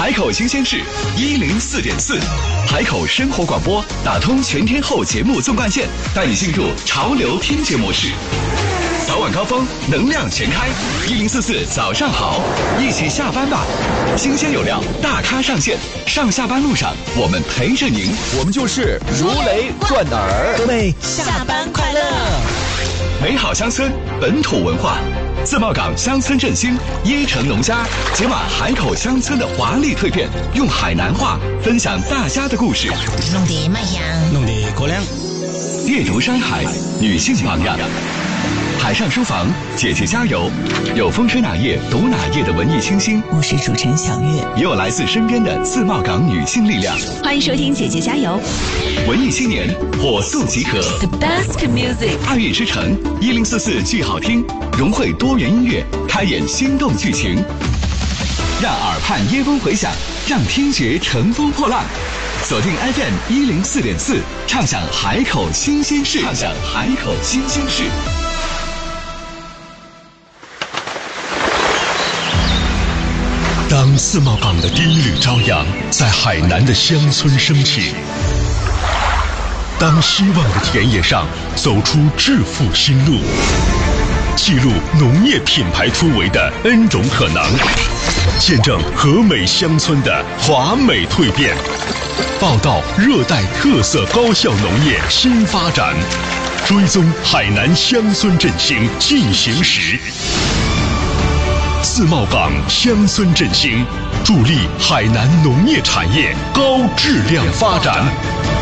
海口新鲜事104.4，海口生活广播打通全天候节目纵贯线，带你进入潮流听觉模式。早晚高峰，能量全开，1044早上好，一起下班吧。新鲜有料，大咖上线，上下班路上我们陪着您， 我们就是如雷贯耳。 各位下班快乐！ 美好乡村，本土文化，自贸港乡村振兴，椰城农家解码海口乡村的华丽蜕变，用海南话分享大家的故事， 弄得卖香， 弄得过亮。 阅读山海，女性榜样。海上书房，姐姐加油！有风吹哪页读哪页的文艺清新， 我是主持人小月， 也有来自身边的自贸港女性力量。 欢迎收听姐姐加油！ 文艺青年火速集合 The best music， 爱乐之城1044剧好听，融汇多元音乐，开演心动剧情，让耳畔耶风回响，让听觉乘风破浪。锁定 FM 104.4，畅享海口新鲜事，畅享海口新鲜事。 当自贸港的第一缕朝阳在海南的乡村升起，当希望的田野上走出致富新路，记录农业品牌突围的 N 种可能，见证和美乡村的华美蜕变，报道热带特色高效农业新发展，追踪海南乡村振兴进行时。自贸港乡村振兴，助力海南农业产业高质量发展。